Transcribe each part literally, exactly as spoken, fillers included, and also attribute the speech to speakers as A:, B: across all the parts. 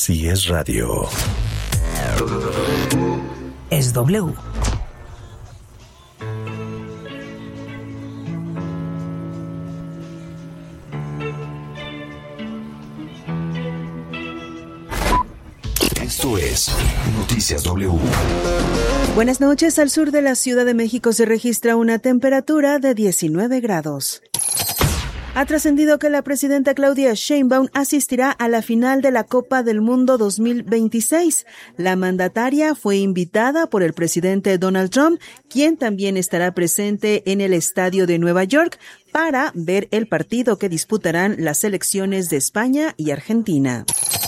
A: Así es radio.
B: Es W.
A: Esto es Noticias W.
C: Buenas noches. Al sur de la Ciudad de México se registra una temperatura de diecinueve grados. Ha trascendido que la presidenta Claudia Sheinbaum asistirá a la final de la Copa del Mundo dos mil veintiséis. La mandataria fue invitada por el presidente Donald Trump, quien también estará presente en el estadio de Nueva York para ver el partido que disputarán las selecciones de España y Argentina.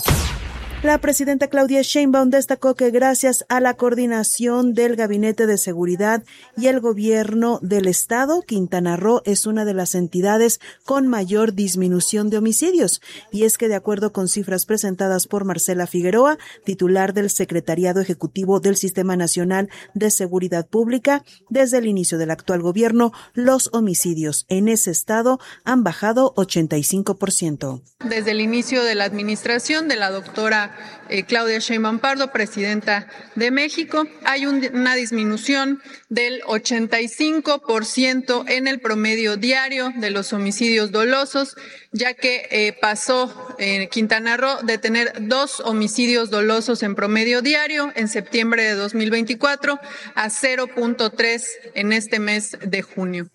C: La presidenta Claudia Sheinbaum destacó que gracias a la coordinación del Gabinete de Seguridad y el Gobierno del Estado, Quintana Roo es una de las entidades con mayor disminución de homicidios. Y es que de acuerdo con cifras presentadas por Marcela Figueroa, titular del Secretariado Ejecutivo del Sistema Nacional de Seguridad Pública, desde el inicio del actual gobierno, los homicidios en ese estado han bajado ochenta y cinco por ciento.
D: Desde el inicio de la administración de la doctora Eh, Claudia Sheinbaum Pardo, presidenta de México, hay un, una disminución del ochenta y cinco por ciento en el promedio diario de los homicidios dolosos, ya que eh, pasó en eh, Quintana Roo de tener dos homicidios dolosos en promedio diario en septiembre de dos mil veinticuatro a cero punto tres en este mes de junio.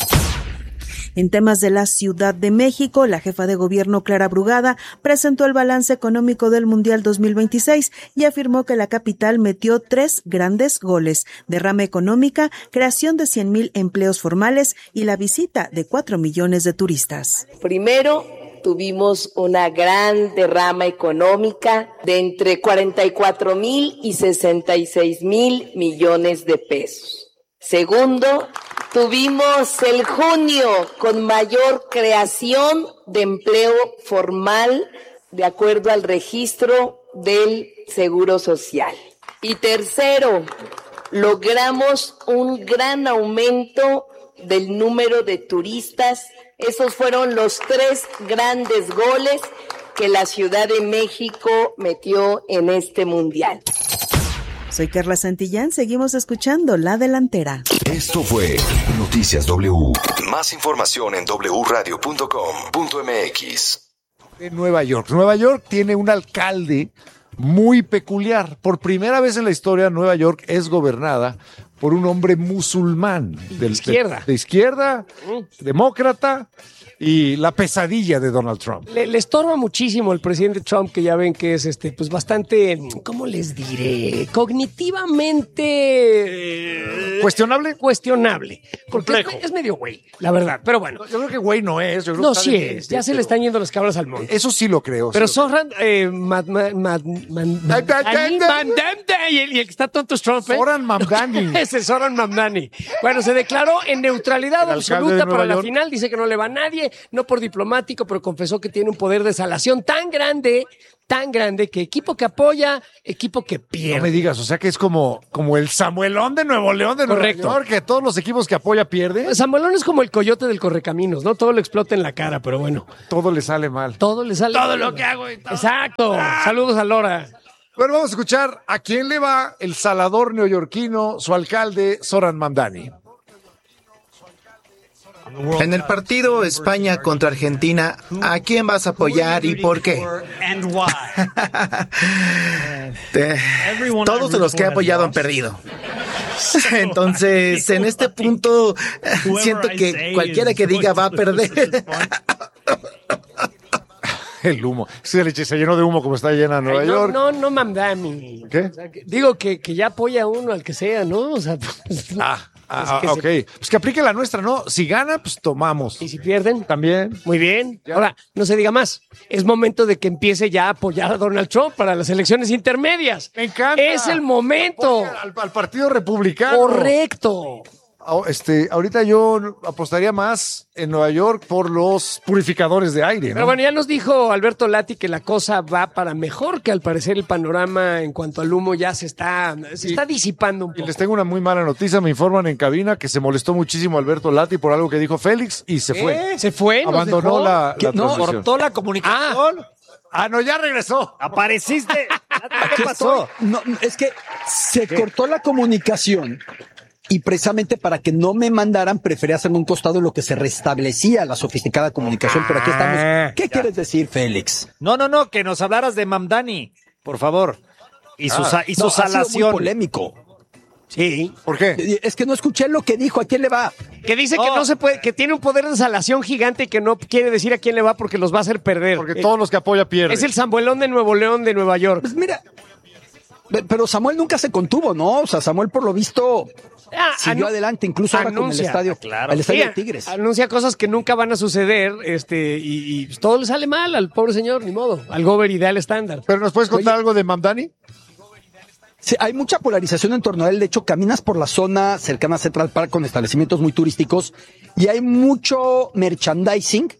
C: En temas de la Ciudad de México, la jefa de gobierno Clara Brugada presentó el balance económico del Mundial dos mil veintiséis y afirmó que la capital metió tres grandes goles: derrama económica, creación de cien mil empleos formales y la visita de cuatro millones de turistas.
E: Primero, tuvimos una gran derrama económica de entre cuarenta y cuatro mil y sesenta y seis mil millones de pesos. Segundo, tuvimos el junio con mayor creación de empleo formal de acuerdo al registro del Seguro Social. Y tercero, logramos un gran aumento del número de turistas. Esos fueron los tres grandes goles que la Ciudad de México metió en este mundial.
C: Soy Carla Santillán, seguimos escuchando La Delantera.
A: Esto fue Noticias W. Más información en doble u radio punto com punto eme equis.
F: En Nueva York. Nueva York tiene un alcalde muy peculiar. Por primera vez en la historia, Nueva York es gobernada por un hombre musulmán.
G: De
F: del,
G: izquierda.
F: De, de izquierda, mm. demócrata. Y la pesadilla de Donald Trump.
G: Le, le estorba muchísimo el presidente Trump, que ya ven que es este, pues bastante, ¿cómo les diré? Cognitivamente eh,
F: ¿Cuestionable?
G: Cuestionable. Porque es, es medio güey, la verdad. Pero bueno.
F: Yo creo que güey no es. Yo creo
G: no,
F: que
G: sí es. Ya
F: este,
G: se le están yendo las cabras al monte.
F: Eso sí lo creo.
G: Pero
F: sí
G: Zoran eh, Mad, Mad, Mad, Mad, y el que está tonto es Trump. ¿eh?
F: Zoran Mamdani.
G: Ese es Zoran Mamdani. Bueno, se declaró en neutralidad absoluta para la final. Dice que no le va a nadie. No por diplomático, pero confesó que tiene un poder de salación tan grande, tan grande, que equipo que apoya, equipo que pierde.
F: No me digas, o sea que es como, como el Samuelón de Nuevo León de
G: Correcto.
F: Nueva York, que todos los equipos que apoya pierden.
G: Samuelón es como el coyote del Correcaminos, ¿no? Todo le explota en la cara, pero bueno.
F: Todo le sale mal.
G: Todo le sale
F: Todo
G: mal.
F: lo que hago y todo.
G: Exacto. Ah. Saludos a Lora.
F: Bueno, vamos a escuchar a quién le va el salador neoyorquino, su alcalde, Zoran Mamdani.
H: En el partido España contra Argentina, ¿a quién vas a apoyar y por qué? Te, todos los que he apoyado han perdido. Entonces, en este punto, siento que cualquiera que diga va a perder.
F: El humo. Se, le, se llenó de humo como está llena Nueva
G: Ay, no,
F: York.
G: No, no, Mamdani.
F: ¿Qué?
G: O sea, que, digo que, que ya apoya a uno al que sea, ¿no? O sea, pues,
F: ah. Ah,
G: que
F: ok.
G: se...
F: Pues que aplique la nuestra, ¿no? Si gana, pues tomamos.
G: ¿Y si pierden?
F: También.
G: Muy bien.
F: Ya.
G: Ahora, no se diga más. Es momento de que empiece ya a apoyar a Donald Trump para las elecciones intermedias.
F: Me encanta.
G: Es el momento.
F: Al, al Partido Republicano.
G: Correcto.
F: Este, ahorita yo apostaría más en Nueva York por los purificadores de aire, ¿no?
G: Pero bueno, ya nos dijo Alberto Lati que la cosa va para mejor, que al parecer el panorama en cuanto al humo ya se está, se
F: y,
G: está disipando un poco.
F: Y les tengo una muy mala noticia, me informan en cabina que se molestó muchísimo Alberto Lati por algo que dijo Félix y se fue.
G: ¿Se fue?
F: Abandonó la, la
I: No,
F: transmisión.
I: cortó la comunicación.
G: Ah.
F: Ah, no, ya regresó.
B: Apareciste.
I: Aquí
B: ¿Qué pasó?
I: estoy. No, es que se ¿Qué? cortó la comunicación y precisamente para que no me mandaran prefería hacerme un costado en lo que se restablecía la sofisticada comunicación. Pero aquí estamos. ¿Qué ya. quieres decir, Félix?
B: No, no, no, que nos hablaras de Mamdani, por favor. Y su, ah. y su
I: no,
B: salación.
I: Ha sido muy polémico.
G: Sí.
F: ¿Por qué?
I: Es que no escuché lo que dijo. ¿A quién le va?
G: Que dice oh. que no se puede, que tiene un poder de salación gigante y que no quiere decir a quién le va porque los va a hacer perder.
F: Porque
G: eh,
F: todos los que apoya pierden.
G: Es el Zambuelón de Nuevo León de Nueva York.
I: Pues mira, pero Samuel nunca se contuvo, ¿no? O sea, Samuel por lo visto ah, siguió adelante, incluso ahora con el estadio, claro. el estadio sí, de Tigres.
G: Anuncia cosas que nunca van a suceder, este, y, y todo le sale mal al pobre señor, ni modo. Al gober ideal estándar.
F: ¿Pero nos puedes contar Oye, algo de Mamdani?
I: Sí, hay mucha polarización en torno a él. De hecho, caminas por la zona cercana a Central Park con establecimientos muy turísticos y hay mucho merchandising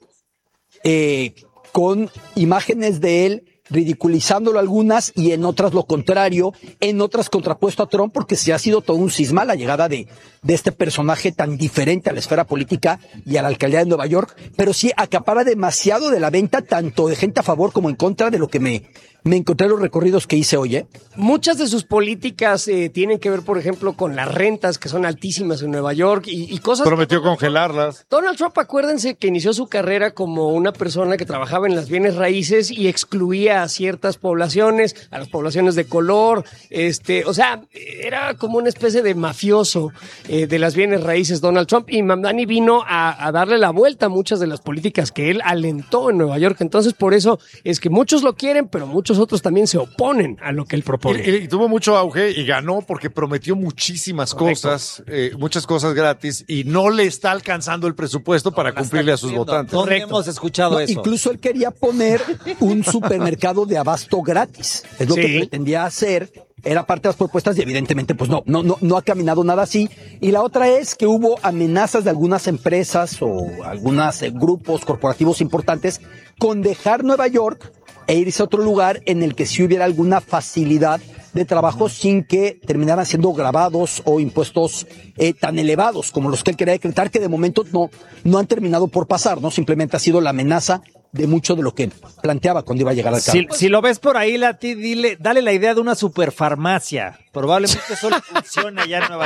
I: eh, con imágenes de él, ridiculizándolo algunas y en otras lo contrario, en otras contrapuesto a Trump, porque sí ha sido todo un cisma la llegada de, de este personaje tan diferente a la esfera política y a la alcaldía de Nueva York, pero sí acapara demasiado de la venta, tanto de gente a favor como en contra, de lo que me, me encontré en los recorridos que hice hoy, ¿eh?
G: Muchas de sus políticas eh, tienen que ver, por ejemplo, con las rentas que son altísimas en Nueva York y, y cosas...
F: Prometió congelarlas.
G: Donald Trump, acuérdense que inició su carrera como una persona que trabajaba en las bienes raíces y excluía a ciertas poblaciones, a las poblaciones de color, este, o sea, era como una especie de mafioso eh, de las bienes raíces Donald Trump, y Mamdani vino a, a darle la vuelta a muchas de las políticas que él alentó en Nueva York. Entonces, por eso es que muchos lo quieren, pero muchos otros también se oponen a lo que él propone.
F: Y, y, y tuvo mucho auge y ganó porque prometió muchísimas Correcto. cosas, eh, muchas cosas gratis, y no le está alcanzando el presupuesto para cumplirle a sus votantes.
B: ¿Dónde hemos escuchado
I: no,
B: eso?
I: Incluso él quería poner un supermercado de abasto gratis. Es lo sí. que pretendía hacer. Era parte de las propuestas y evidentemente pues no, no, no, no ha caminado nada así. Y la otra es que hubo amenazas de algunas empresas o algunos eh, grupos corporativos importantes con dejar Nueva York e irse a otro lugar en el que sí hubiera alguna facilidad de trabajo sin que terminaran siendo grabados o impuestos eh, tan elevados como los que él quería decretar, que de momento no, no han terminado por pasar, ¿no? Simplemente ha sido la amenaza de mucho de lo que planteaba cuando iba a llegar al cargo.
B: Si, si lo ves por ahí, Lati, dile, dale la idea de una superfarmacia. Probablemente solo funciona allá en Nueva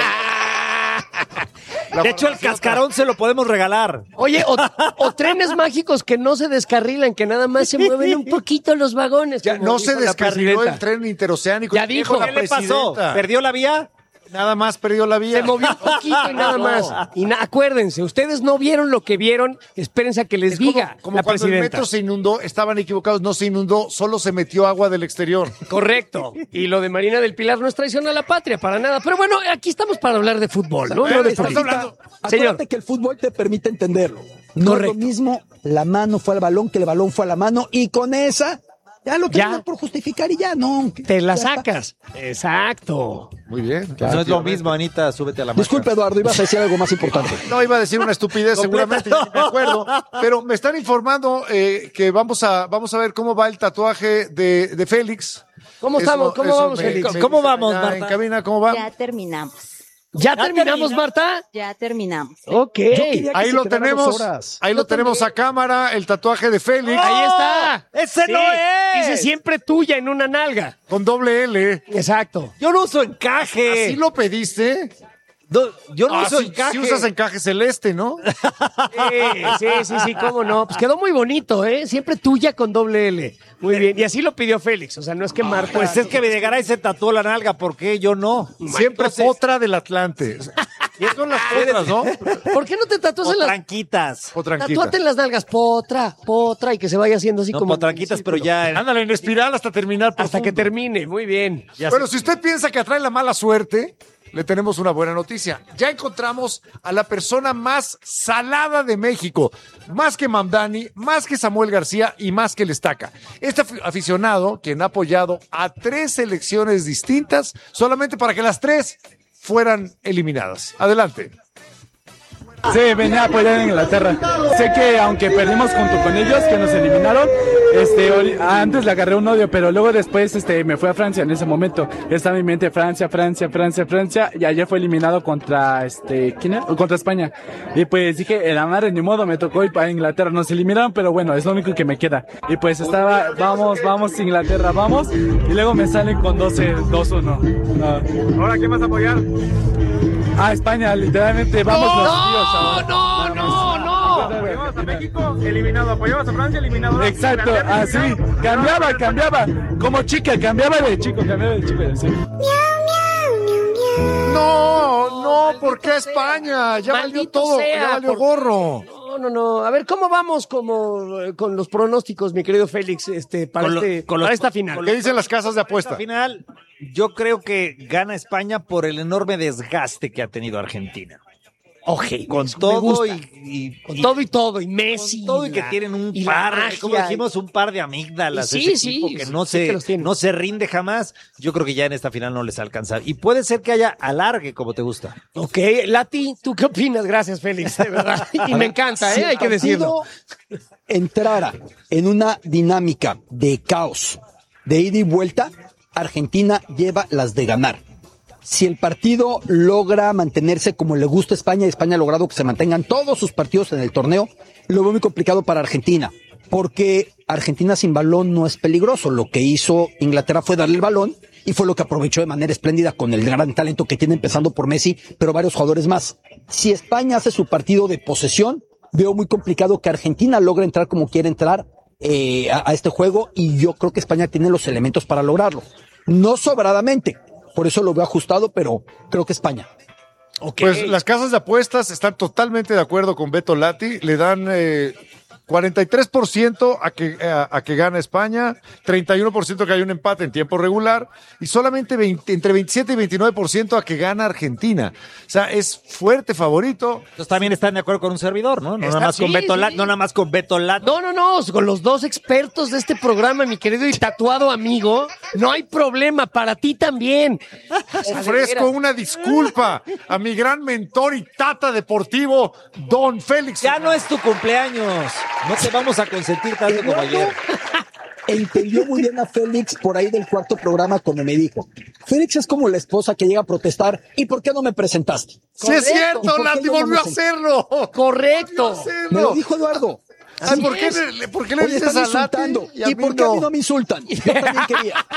B: York. De hecho, el cascarón se lo podemos regalar.
G: Oye, o, o trenes mágicos que no se descarrilan, que nada más se mueven un poquito los vagones.
F: Ya, no se descarriló el tren interoceánico.
G: Ya dijo,
B: ¿qué le pasó? ¿Perdió la vía?
F: Nada más perdió la vía.
G: Se movió un poquito y nada más. Y na- acuérdense, ustedes no vieron lo que vieron, espérense a que les
F: es
G: diga
F: como, como
G: la
F: cuando
G: presidenta.
F: el metro se inundó, estaban equivocados, no se inundó, solo se metió agua del exterior.
G: Correcto. Y lo de Marina del Pilar no es traición a la patria, para nada. Pero bueno, aquí estamos para hablar de fútbol, ¿no?
I: Pero
G: no de
I: estás
G: política.
I: hablando. Acuérdate que el fútbol te permite entenderlo. No Correcto. Es lo mismo la mano fue al balón que el balón fue a la mano, y con esa ya lo tengo por justificar y ya no.
G: Te la sacas. Está. Exacto.
F: Muy bien.
B: Claro, no es lo mismo, Anita, súbete a la marca.
I: Disculpe, Eduardo, ibas a decir algo más importante.
F: No, iba a decir una estupidez seguramente, ya me acuerdo. Pero me están informando eh, que vamos a, vamos a ver cómo va el tatuaje de, de Félix.
G: ¿Cómo eso, estamos? ¿Cómo vamos, me, Félix?
B: Me ¿Cómo vamos, Marta?
F: En cabina, ¿cómo va?
J: Ya terminamos.
G: ¿Ya, ¿Ya terminamos, termina? Marta?
J: Ya terminamos.
G: Ok.
F: Ahí lo tenemos. Ahí lo tenemos a cámara, el tatuaje de Félix.
G: ¡Oh! Ahí está.
B: ¡Ese sí, no es!
G: Dice siempre tuya en una nalga.
F: Con doble L.
G: Exacto.
B: Yo no uso encaje.
F: ¿Así lo pediste?
B: No, yo no
F: ah,
B: uso
F: si,
B: encaje.
F: Si usas encaje celeste, ¿no?
G: Sí, sí, sí, sí, cómo no. Pues quedó muy bonito, ¿eh? Siempre tuya con doble L. Muy bien. Y así lo pidió Félix. O sea, no es que Marta...
B: Pues es que Videgaray se tatuó la nalga. ¿Por qué? Yo no.
F: Siempre Entonces... potra del Atlante. Y son las potras, ¿no?
G: ¿Por qué no te tatúas en las...
B: Potranquitas.
F: Potranquitas.
G: Tatúate en las nalgas. Potra, potra. Y que se vaya haciendo así
B: no,
G: como...
B: potranquitas, pero ya...
F: Ándale, en espiral hasta terminar.
G: Hasta profundo. Que termine. Muy bien.
F: Ya bueno, sé. Si usted piensa que atrae la mala suerte... Le tenemos una buena noticia. Ya encontramos a la persona más salada de México. Más que Mamdani, más que Samuel García y más que el Estaca. Este aficionado, quien ha apoyado a tres selecciones distintas, solamente para que las tres fueran eliminadas. Adelante.
J: Sí, venía a apoyar a Inglaterra. Sé que aunque perdimos junto con ellos, que nos eliminaron, este, antes le agarré un odio, pero luego después este, me fui a Francia en ese momento. Estaba en mi mente Francia, Francia, Francia, Francia, y ayer fue eliminado contra, este, ¿quién era? Contra España. Y pues dije, la madre, ni modo, me tocó ir para Inglaterra. Nos eliminaron, pero bueno, es lo único que me queda. Y pues estaba, vamos, vamos Inglaterra, vamos, y luego me salen con doce, dos uno. No.
F: ¿Ahora quién vas a apoyar?
J: A España, literalmente, vamos
G: no,
J: los tíos.
G: No, no, no, no.
F: Apoyabas a México, eliminado. Apoyabas a Francia, eliminado.
J: Exacto, así. Cambiaba, cambiaba. Como chica, cambiaba de chico, cambiaba de chico. Así.
F: No, no, ¿por qué España? Ya valió
G: Maldito
F: todo,
G: sea,
F: ya valió
G: por-
F: gorro.
G: No, no, no. A ver, ¿cómo vamos como, eh, con los pronósticos, mi querido Félix, este, para,
B: Con lo-
G: este,
B: con los-
G: para esta final?
F: ¿Qué dicen las casas de apuesta?
B: Esta final, yo creo que gana España por el enorme desgaste que ha tenido Argentina.
G: Oje,
B: Con
G: me
B: todo
G: gusta.
B: y, y-
G: Con
B: y-
G: todo y todo, y Messi.
B: con todo y que
G: la-
B: tienen un
G: y la
B: par,
G: magia.
B: como dijimos, un par de amígdalas.
G: Y sí,
B: ese equipo
G: sí,
B: que
G: sí,
B: no
G: sí que
B: se,
G: los tiene.
B: no se rinde jamás. Yo creo que ya en esta final no les alcanza. Y puede ser que haya alargue como te gusta.
G: Ok, Lati, ¿tú qué opinas? Gracias, Félix, de verdad. Y me encanta,
I: Si
G: ¿eh?
I: el
G: Hay que decirlo.
I: partido entrara en una dinámica de caos, de ida y vuelta, Argentina lleva las de ganar. Si el partido logra mantenerse como le gusta a España, y España ha logrado que se mantengan todos sus partidos en el torneo, lo veo muy complicado para Argentina, porque Argentina sin balón no es peligroso. Lo que hizo Inglaterra fue darle el balón y fue lo que aprovechó de manera espléndida con el gran talento que tiene, empezando por Messi, pero varios jugadores más. Si España hace su partido de posesión, veo muy complicado que Argentina logre entrar como quiere entrar eh, a, a este juego, y yo creo que España tiene los elementos para lograrlo. No sobradamente, por eso lo veo ajustado, pero creo que España.
G: Okay.
F: Pues las casas de apuestas están totalmente de acuerdo con Beto Lati. Le dan eh, cuarenta y tres por ciento a que, a, a que gana España, treinta y uno por ciento que hay un empate en tiempo regular y solamente veinte, entre veintisiete y veintinueve por ciento a que gana Argentina. O sea, es fuerte favorito.
B: Entonces también están de acuerdo con un servidor, ¿no? No
G: Está-
B: nada más con
G: sí,
B: Beto
G: sí.
B: Lat, no nada más con Beto Lat.
G: No, no, no, con los dos expertos de este programa, mi querido y tatuado amigo, no hay problema, para ti también.
F: Ofrezco una disculpa a mi gran mentor y tata deportivo, don Félix.
B: Ya no es tu cumpleaños. No te vamos a consentir tanto como ayer.
I: Entendió muy bien a Félix por ahí del cuarto programa cuando me dijo: Félix es como la esposa que llega a protestar, ¿y por qué no me presentaste?
F: Sí
G: Correcto.
F: es cierto,
I: ¿Y por qué
F: Lati
I: yo no
F: volvió
I: me
F: a
I: sen-
F: hacerlo.
G: Correcto.
F: Hacerlo.
I: Me lo dijo Eduardo.
F: Ay,
I: Así
F: ¿por, qué
I: es.
F: le, ¿Por qué le
I: Oye,
F: dices
I: están
F: a Lati
I: insultando.
F: y a
I: ¿Y
F: mí
I: por qué a mí
F: no?
I: no me insultan? Yo también quería.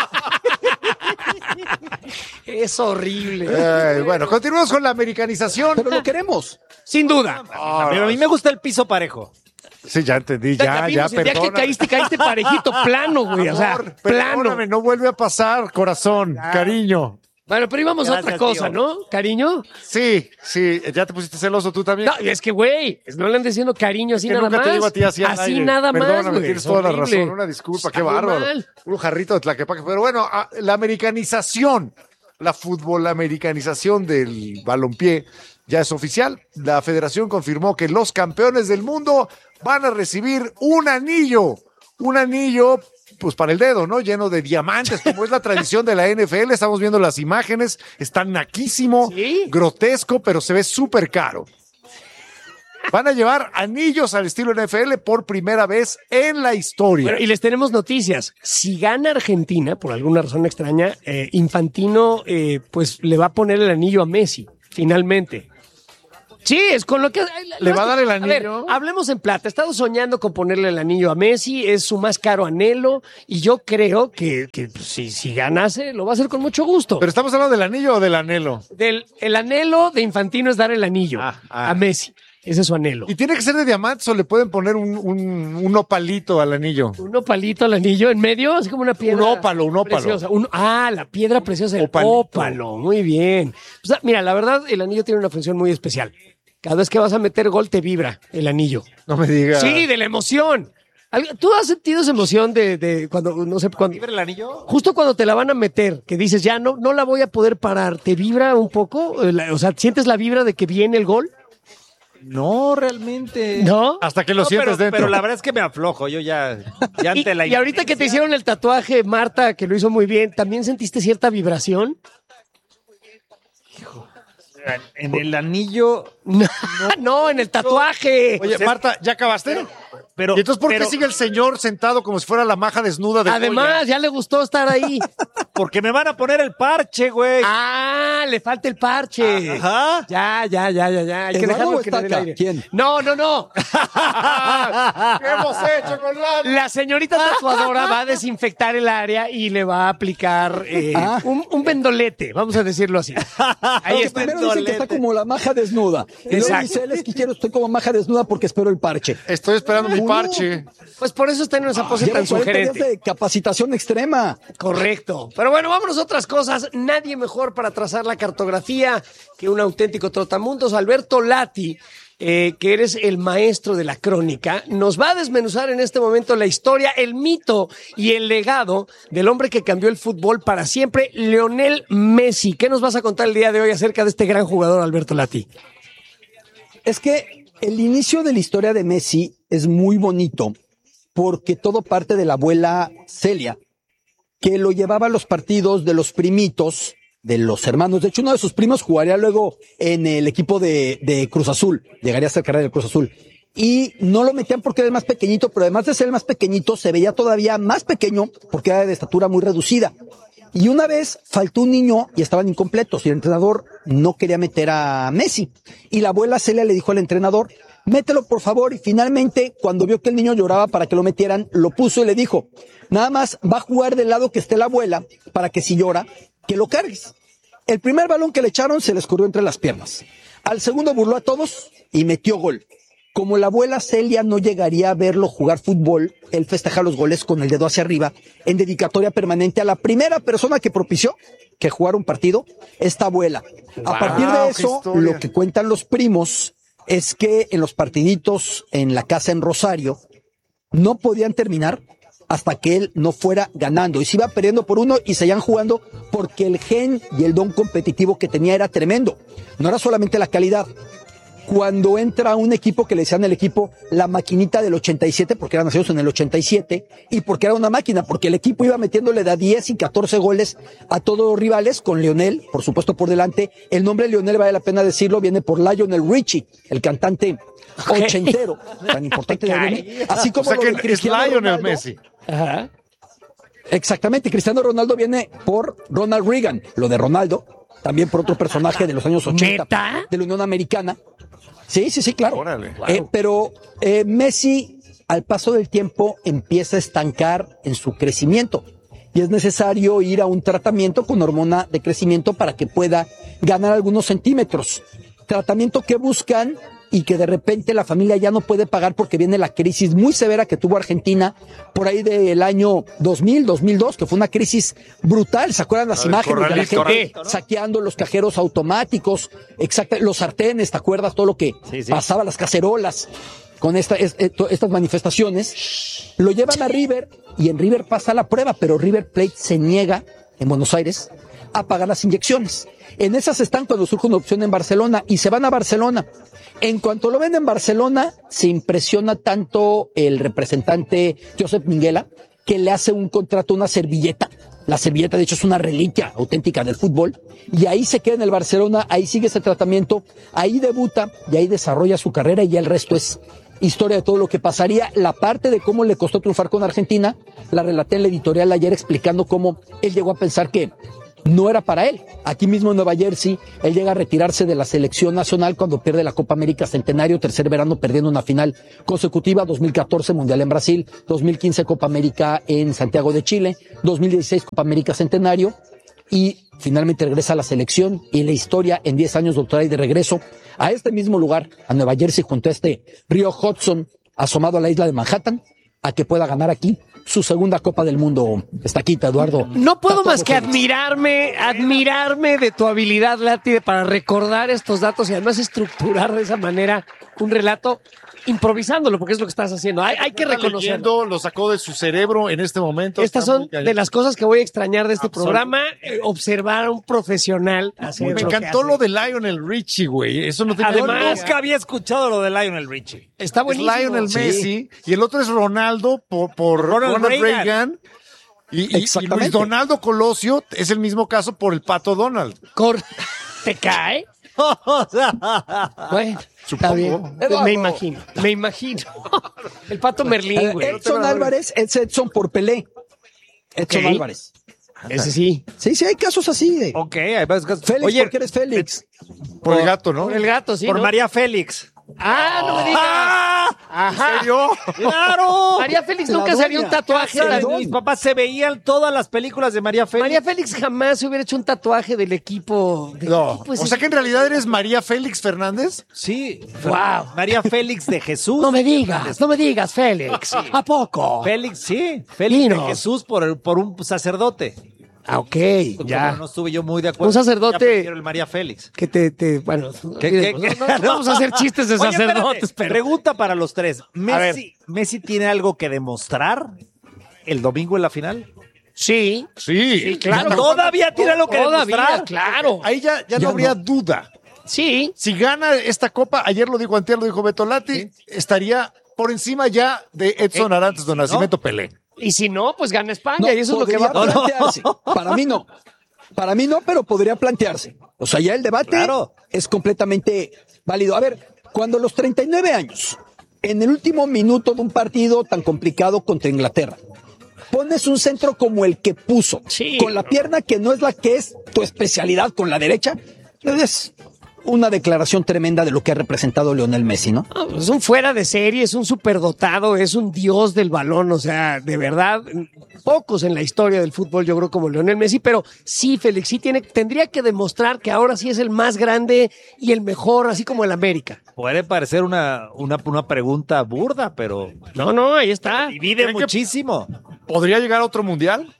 G: Es horrible.
F: Eh, bueno, continuamos con la americanización.
I: Pero lo queremos.
G: Sin duda.
B: Pero a mí me gusta el piso parejo.
F: Sí, ya entendí,
G: Ya,
F: ya, ya,
G: vimos el día que
F: perdóname.
G: caíste, caíste parejito, plano, güey. O sea,
F: Amor,
G: plano.
F: perdóname, no vuelve a pasar, corazón, cariño.
G: Bueno, pero íbamos a
B: Gracias,
G: otra cosa,
B: tío.
G: ¿no? Cariño.
F: Sí, sí, ya te pusiste celoso tú también.
G: No, es que, güey, no le andan diciendo cariño así
F: que
G: nada
F: nunca
G: más.
F: te digo a ti así al
G: Así
F: aire.
G: nada más,
F: Perdóname,
G: güey.
F: tienes
G: Es
F: toda la
G: horrible.
F: razón. Una disculpa, qué
G: Está muy
F: bárbaro.
G: mal.
F: Un jarrito de Tlaquepaque. Pero bueno, ah, la americanización, la fútbol americanización del balompié ya es oficial. La federación confirmó que los campeones del mundo van a recibir un anillo. Un anillo, pues para el dedo, ¿no? Lleno de diamantes, como es la tradición de la N F L. Estamos viendo las imágenes. Está naquísimo,
G: ¿Sí?
F: grotesco, pero se ve súper caro. Van a llevar anillos al estilo N F L por primera vez en la historia.
G: Bueno, y les tenemos noticias. Si gana Argentina, por alguna razón extraña, eh, Infantino, eh, pues le va a poner el anillo a Messi, finalmente. Sí, es con lo que...
F: ¿Le va a dar el
G: A ver,
F: anillo?
G: hablemos en plata. He estado soñando con ponerle el anillo a Messi, es su más caro anhelo, y yo creo que, que pues, si, si ganase, lo va a hacer con mucho gusto.
F: ¿Pero estamos hablando del anillo o del anhelo?
G: Del, el anhelo de Infantino es dar el anillo
F: Ah, ah.
G: a Messi. Ese es su anhelo.
F: ¿Y tiene que ser de diamantes o le pueden poner un, un, un opalito al anillo?
G: Un opalito al anillo en medio, así como una piedra.
F: Un ópalo, un ópalo.
G: preciosa. Un- ah, la piedra preciosa, el
F: Opalito.
G: ópalo. Muy bien. O sea, mira, la verdad, el anillo tiene una función muy especial. Cada vez que vas a meter gol, te vibra el anillo.
F: No me digas.
G: Sí, de la emoción. Algo- ¿Tú has sentido esa emoción de, de cuando, no sé, cuando...
B: ¿Vibra el anillo?
G: Justo cuando te la van a meter, que dices, ya no, no la voy a poder parar, ¿te vibra un poco? Eh, la- O sea, ¿sientes la vibra de que viene el gol?
B: No, realmente.
G: ¿No?
F: Hasta que lo
B: No,
F: sientes
B: pero,
F: dentro.
B: pero la verdad es que me aflojo. Yo ya, ya
G: Y,
B: ante la
G: y ahorita que te hicieron el tatuaje, Marta, que lo hizo muy bien, ¿también sentiste cierta vibración?
B: En el anillo.
G: No, no, en el tatuaje.
F: Oye, Marta, ¿ya acabaste?
B: Pero,
F: ¿Y entonces por
B: pero,
F: qué sigue el señor sentado como si fuera la maja desnuda de
G: Además,
F: Goya?
G: ya le gustó estar ahí.
B: Porque me van a poner el parche, güey.
G: Ah, le falta el parche.
B: Ajá.
G: Ya, ya, ya, ya, ya. Hay que
I: ¿Eduardo
G: dejarlo
I: o
G: que le dé el
I: Estaca?
G: aire.
I: ¿Quién?
G: No, no, no.
F: ¿Qué hemos hecho con la...
G: La señorita tatuadora va a desinfectar el área y le va a aplicar eh,
I: Ah.
G: un, un vendolete, vamos a decirlo así. Ahí
I: Que
G: está.
I: primero dicen que está como la maja desnuda. Y luego
G: Exacto.
I: dice él, es que quiero, estoy como maja desnuda porque espero el parche.
F: Estoy esperando mi parche.
G: Pues por eso está en esa pose
I: Lleva
G: tan
I: cuarenta días
G: sugerente.
I: de capacitación extrema.
G: Correcto. Pero bueno, vámonos a otras cosas. Nadie mejor para trazar la cartografía que un auténtico trotamundos. Alberto Lati, eh, que eres el maestro de la crónica, nos va a desmenuzar en este momento la historia, el mito y el legado del hombre que cambió el fútbol para siempre, Lionel Messi. ¿Qué nos vas a contar el día de hoy acerca de este gran jugador, Alberto Lati?
I: Es que el inicio de la historia de Messi es muy bonito porque todo parte de la abuela Celia, que lo llevaba a los partidos de los primitos, de los hermanos. De hecho, uno de sus primos jugaría luego en el equipo de, de Cruz Azul, llegaría a ser carrera del Cruz Azul. Y no lo metían porque era más pequeñito, pero además de ser el más pequeñito, se veía todavía más pequeño porque era de estatura muy reducida. Y una vez faltó un niño y estaban incompletos y el entrenador no quería meter a Messi. Y la abuela Celia le dijo al entrenador, mételo por favor. Y finalmente, cuando vio que el niño lloraba para que lo metieran, lo puso y le dijo, nada más va a jugar del lado que esté la abuela para que si llora, que lo cargues. El primer balón que le echaron se le escurrió entre las piernas. Al segundo burló a todos y metió gol. Como la abuela Celia no llegaría a verlo jugar fútbol, él festeja los goles con el dedo hacia arriba en dedicatoria permanente a la primera persona que propició que jugara un partido, esta abuela.
F: Wow,
I: a partir de eso,
F: historia.
I: lo que cuentan los primos es que en los partiditos en la casa en Rosario no podían terminar hasta que él no fuera ganando y se iba perdiendo por uno y seguían jugando porque el gen y el don competitivo que tenía era tremendo. No era solamente la calidad. Cuando entra un equipo que le decían el equipo la maquinita del ochenta y siete, porque eran nacidos en el ochenta y siete, y porque era una máquina, porque el equipo iba metiéndole de diez y catorce goles a todos los rivales, con Lionel, por supuesto, por delante. El nombre Lionel, vale la pena decirlo, viene por Lionel Richie, el cantante
G: Okay.
I: ochentero, tan importante de Lionel. Así como
F: O sea
I: lo
F: que
I: de
F: es
I: Cristiano
F: Lionel
I: Ronaldo.
F: Messi.
G: Ajá.
I: Exactamente, Cristiano Ronaldo viene por Ronald Reagan, lo de Ronaldo, también por otro personaje de los años ochenta
G: ¿Neta?
I: de la Unión Americana. Sí, sí, sí, claro.
F: Órale.
I: Eh, pero eh, Messi, al paso del tiempo, empieza a estancar en su crecimiento y es necesario ir a un tratamiento con hormona de crecimiento para que pueda ganar algunos centímetros. Tratamiento que buscan y que de repente la familia ya no puede pagar porque viene la crisis muy severa que tuvo Argentina por ahí del año dos mil, dos mil dos, que fue una crisis brutal. ¿Se acuerdan las
F: El
I: imágenes de la
F: corralito,
I: gente
F: ¿no?
I: saqueando los cajeros automáticos, exacta, los sartenes, ¿te acuerdas? Todo lo que
B: Sí, sí.
I: pasaba, las cacerolas, con esta, es- esto- estas manifestaciones. Lo llevan a River y en River pasa la prueba, pero River Plate se niega en Buenos Aires a pagar las inyecciones. En esas están cuando surge una opción en Barcelona y se van a Barcelona. En cuanto lo ven en Barcelona, se impresiona tanto el representante Josep Minguela que le hace un contrato, una servilleta. La servilleta, de hecho, es una reliquia auténtica del fútbol. Y ahí se queda en el Barcelona, ahí sigue ese tratamiento, ahí debuta y ahí desarrolla su carrera y ya el resto es historia de todo lo que pasaría. La parte de cómo le costó triunfar con Argentina, la relaté en la editorial ayer explicando cómo él llegó a pensar que no era para él. Aquí mismo en Nueva Jersey, él llega a retirarse de la selección nacional cuando pierde la Copa América Centenario, tercer verano perdiendo una final consecutiva, dos mil catorce Mundial en Brasil, dos mil quince Copa América en Santiago de Chile, dos mil dieciséis Copa América Centenario y finalmente regresa a la selección y la historia en diez años lo trae de regreso a este mismo lugar, a Nueva Jersey, junto a este río Hudson, asomado a la isla de Manhattan, a que pueda ganar aquí su segunda Copa del Mundo. Está aquí, Eduardo.
G: No puedo
I: Tatuado
G: más que
I: Félix.
G: admirarme, admirarme de tu habilidad, Lati, para recordar estos datos y además estructurar de esa manera un relato improvisándolo, porque es lo que estás haciendo. Hay, hay que
F: Está
G: reconocerlo.
F: leyendo, lo sacó de su cerebro en este momento.
G: Estas
F: Está
G: son
F: muy cañón.
G: de las cosas que voy a extrañar de este
F: Absoluto.
G: programa, eh, observar a un profesional hacer
F: Me
G: lo que
F: encantó
G: hace.
F: lo de Lionel Richie, güey. Eso no tenía
G: Además,
F: idea.
B: Nunca había escuchado lo de Lionel Richie.
G: Está
F: Es
G: buenísimo.
F: Lionel
I: Sí.
F: Messi y el otro es Ronaldo por, por
B: Ronald
F: Ronald,
B: Reagan.
F: Reagan. Y, y- y
I: Exactamente.
F: Luis Donaldo Colosio es el mismo caso por el Pato Donald.
G: Cor- ¿Te cae?
B: O sea,
G: Bueno, está bien.
I: Eduardo.
G: Me imagino, me imagino. El Pato Merlín, güey.
I: Edson Álvarez es Edson por Pelé. Edson
G: Ok.
I: Álvarez.
G: Ese sí.
I: Sí, sí, hay casos así de.
B: ok, hay varios casos.
I: Félix,
B: Oye,
I: ¿por qué eres Félix?
F: Por el gato, ¿no?
G: Por el gato, sí.
B: por
G: ¿no?
B: María Félix.
G: Ah, no me digas.
B: ¡Ah!
G: Ajá.
F: ¿En serio?
B: ¡Claro!
G: María Félix
I: La
G: nunca se haría un
I: doña.
G: tatuaje.
B: Casa de
G: La-
B: mis papás se veían todas las películas de María Félix.
G: María Félix jamás se hubiera hecho un tatuaje del equipo. del
F: No.
G: equipo
F: O
G: ese-
F: sea que en realidad eres María Félix Fernández.
B: Sí.
G: Wow.
B: María Félix de Jesús.
G: No me digas, no me digas, Félix. ¿A poco?
B: Félix, sí. Félix
G: Dinos.
B: de Jesús por, el- por un sacerdote.
G: Ah, ok,
B: Como
G: ya.
B: no estuve yo muy de acuerdo.
G: Un sacerdote-
B: Ya prefiero el María Félix.
G: Que te, te, bueno,
B: ¿Qué- qué- qué?
G: no, no vamos a hacer chistes de
B: Oye,
G: sacerdotes,
B: espérate.
G: pero.
B: Pregunta para los tres.
G: ver.
B: ¿Messi, ¿Messi tiene algo que demostrar el domingo en la final?
G: Sí,
F: Sí.
G: sí, claro.
B: Todavía tiene algo que
G: Todavía,
B: demostrar.
G: claro.
F: Ahí ya, ya, no habría duda.
G: Sí,
F: Si gana esta copa, ayer lo dijo antier, lo dijo Beto Lati, estaría por encima ya de Edson Arantes do Nascimento Pelé.
G: y si no, pues gana España,
I: No,
G: y eso es lo que va
I: podría
G: a pasar.
I: plantearse. Para mí no. Para mí no, pero podría plantearse. O sea, ya el debate
B: Claro.
I: es completamente válido. A ver, cuando a los treinta y nueve años, en el último minuto de un partido tan complicado contra Inglaterra, pones un centro como el que puso,
G: Sí.
I: con la pierna que no es la que es tu especialidad, con la derecha, es una declaración tremenda de lo que ha representado Lionel Messi, ¿no?
G: No, es un fuera de serie, es un superdotado, es un dios del balón, o sea, de verdad, pocos en la historia del fútbol, yo creo, como Lionel Messi, pero sí, Félix, sí tiene, tendría que demostrar que ahora sí es el más grande y el mejor, así como el América.
B: Puede parecer una, una, una pregunta burda, pero
G: No, no, ahí está.
B: divide
F: ¿Creen que-
B: muchísimo.
F: ¿Podría llegar a otro mundial?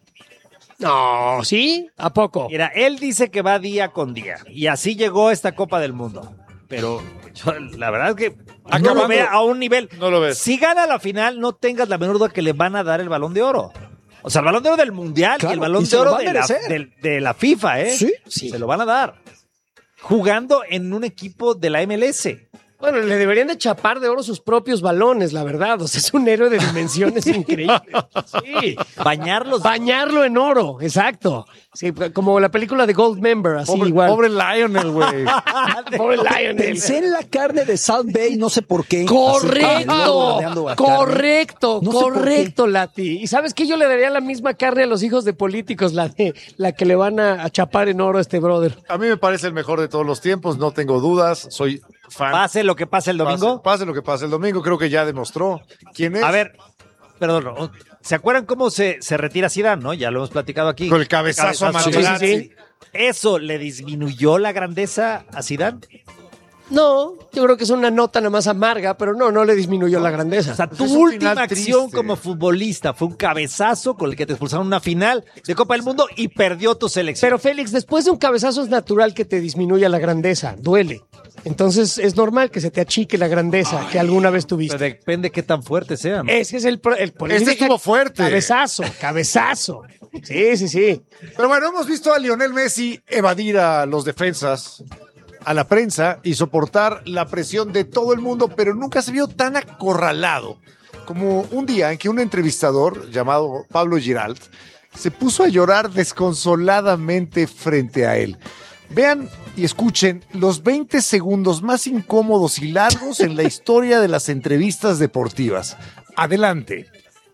G: No, ¿sí? ¿A poco?
B: Mira, él dice que va día con día y así llegó a esta Copa del Mundo. Pero yo, la verdad es que no
F: Acabando-
B: lo ve a un nivel.
F: No lo ves.
B: Si gana la final, no tengas la menor duda que le van a dar el Balón de Oro. O sea, el Balón de Oro del Mundial
I: Claro,
B: y el Balón
I: y
B: de
I: se lo
B: Oro
I: va a
B: de la,
I: merecer.
B: del- de la FIFA, ¿eh?
I: Sí,
G: sí.
B: Se lo van a dar. Jugando en un equipo de la M L S.
G: Bueno, le deberían de chapar de oro sus propios balones, la verdad. O sea, es un héroe de dimensiones increíbles. Sí.
B: Bañarlos.
G: Bañarlo en oro, exacto. Sí, como la película de Goldmember, así
F: Pobre,
G: igual.
F: pobre Lionel, güey.
G: Pobre Lionel.
I: Pensé en la carne de South Bay, no sé por qué. Así,
G: Correcto,
I: ladeando a carne.
G: correcto,
I: No sé por qué.
G: correcto, Lati. Y sabes que yo le daría la misma carne a los hijos de políticos, la de la que le van a, a chapar en oro a este brother.
F: A mí me parece el mejor de todos los tiempos, no tengo dudas, soy fan.
B: Pase lo que pase el domingo.
F: Pase, pase lo que pase el domingo, creo que ya demostró quién es.
B: A ver, perdón, ¿se acuerdan cómo se, se retira Zidane, no? Ya lo hemos platicado aquí.
F: Con el cabezazo a Materazzi.
G: Sí, sí, sí.
B: ¿Eso le disminuyó la grandeza a Zidane?
G: No, yo creo que es una nota nada más amarga, pero no, no le disminuyó la grandeza.
B: O sea,
F: Pues
B: tu
F: es un
B: última
F: final
B: acción
F: triste.
B: como futbolista fue un cabezazo con el que te expulsaron una final de Copa del Mundo y perdió tu selección.
G: Pero Félix, después de un cabezazo es natural que te disminuya la grandeza, duele. Entonces es normal que se te achique la grandeza que alguna vez tuviste.
B: Pero depende qué tan fuerte sea. ¿no?
G: Ese es el... pro- el por eso
F: Este
G: dije
F: estuvo fuerte.
G: Cabezazo, cabezazo. Sí, sí, sí.
F: Pero bueno, hemos visto a Lionel Messi evadir a los defensas, a la prensa y soportar la presión de todo el mundo, pero nunca se vio tan acorralado como un día en que un entrevistador llamado Pablo Giralt se puso a llorar desconsoladamente frente a él. Vean y escuchen los veinte segundos más incómodos y largos en la historia de las entrevistas deportivas. Adelante.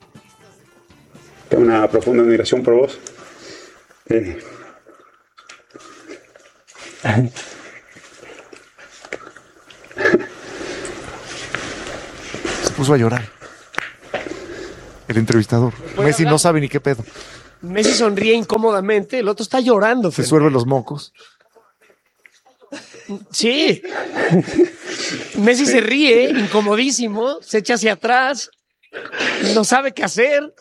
K: Tengo una profunda admiración por vos. Eh,
F: Se puso a llorar. El entrevistador. Messi no sabe ni qué pedo.
G: Messi sonríe incómodamente, el otro está llorando.
F: Se
G: Félix.
F: suelve los mocos.
G: Sí. Messi se ríe, incomodísimo, se echa hacia atrás, no sabe qué hacer.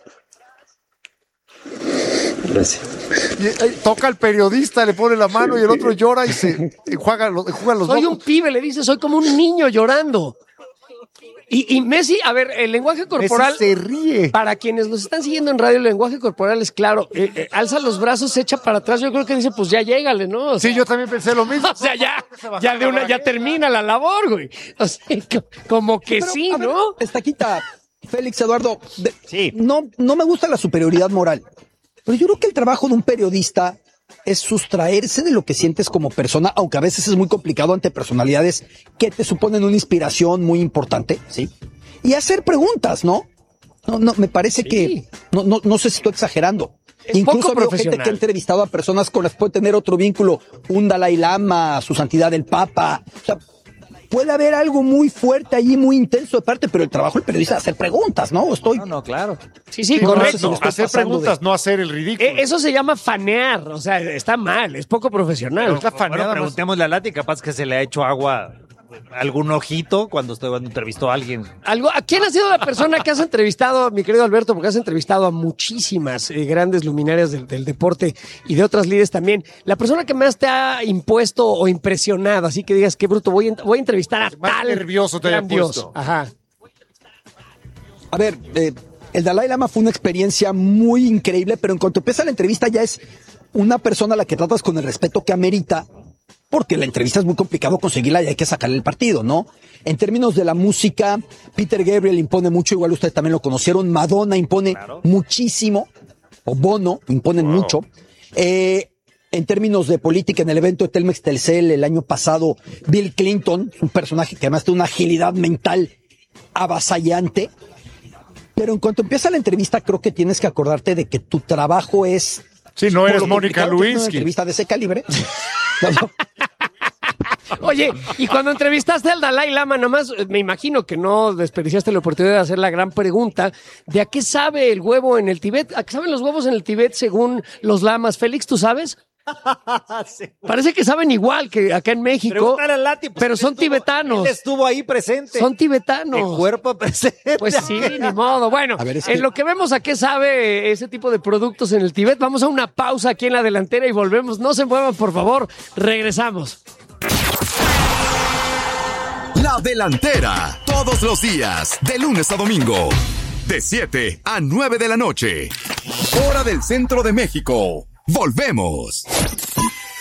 K: gracias.
F: Y, eh, toca al periodista, le pone la mano y el otro llora y se y juega, los- juega los
G: Soy un
F: mocos.
G: pibe, le dice, soy como un niño llorando. Y, y Messi, a ver, el lenguaje corporal,
F: Messi se ríe.
G: para quienes nos están siguiendo en radio, el lenguaje corporal es claro. Eh, eh, alza los brazos, se echa para atrás. Yo creo que dice, pues ya llégale, ¿no? O sea,
F: Sí, yo también pensé lo mismo.
G: o sea, ya, ya de una, ya termina la labor, güey. O sea, co- como que
I: Pero,
G: sí,
I: a ver,
G: ¿no?
I: Estaquita, Félix Eduardo, de-
B: Sí.
I: no, no me gusta la superioridad moral, pero yo creo que el trabajo de un periodista es sustraerse de lo que sientes como persona, aunque a veces es muy complicado ante personalidades que te suponen una inspiración muy importante, ¿sí? Y hacer preguntas, ¿no? No, no, me parece sí. que, no, no, no sé si estoy exagerando.
G: Es
I: Incluso
G: poco
I: veo gente que ha entrevistado a personas con las que puede tener otro vínculo, un Dalai Lama, su santidad el Papa, o sea, puede haber algo muy fuerte allí, muy intenso de parte, pero el trabajo del periodista es hacer preguntas, ¿no? Estoy...
B: No, no, claro.
G: Sí, sí,
F: Sí,
G: correcto.
F: no, hacer preguntas, de... no hacer el ridículo.
G: Eh, eso se llama fanear, o sea, está mal, es poco profesional.
B: Pero, es la faneada, bueno, preguntémosle a Lati, capaz que se le ha hecho agua algún ojito cuando usted entrevistó a alguien.
G: ¿Algo? ¿A quién ha sido la persona que has entrevistado, mi querido Alberto? Porque has entrevistado a muchísimas eh, grandes luminarias del, del deporte y de otras líderes también. La persona que más te ha impuesto o impresionado, así que digas, qué bruto, voy a, voy a entrevistar a
F: más
G: tal
F: nervioso te haya puesto.
G: Ajá.
I: A ver, eh, el Dalai Lama fue una experiencia muy increíble, pero en cuanto empieza la entrevista ya es una persona a la que tratas con el respeto que amerita, porque la entrevista es muy complicado conseguirla y hay que sacarle el partido, ¿no? En términos de la música, Peter Gabriel impone mucho, igual ustedes también lo conocieron, Madonna impone claro. muchísimo, o Bono imponen wow. mucho. Eh, en términos de política, en el evento de Telmex Telcel el año pasado, Bill Clinton, un personaje que además tiene una agilidad mental avasallante. Pero en cuanto empieza la entrevista, creo que tienes que acordarte de que tu trabajo es...
F: Sí, no eres Mónica Lewinsky.
I: Una entrevista de ese calibre. No, no.
G: Oye, y cuando entrevistaste al Dalai Lama, nomás me imagino que no desperdiciaste la oportunidad de hacer la gran pregunta de a qué sabe el huevo en el Tíbet. ¿A qué saben los huevos en el Tíbet según los lamas? Félix, ¿tú sabes? Sí. Parece que saben igual que acá en México, Lati, pues pero son estuvo, tibetanos.
B: Él estuvo ahí presente.
G: Son tibetanos.
B: El cuerpo presente.
G: Pues sí, ni modo. Bueno, ver, es en que... lo que vemos a qué sabe ese tipo de productos en el Tíbet, vamos a una pausa aquí en la delantera y volvemos. No se muevan, por favor. Regresamos.
A: La delantera, todos los días, de lunes a domingo, de siete a nueve de la noche, hora del centro de México. Volvemos.